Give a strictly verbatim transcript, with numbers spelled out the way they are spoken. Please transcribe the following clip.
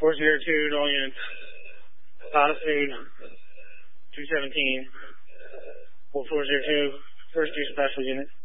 four zero two, all units. Latitude two seventeen. four four zero two, first due special unit.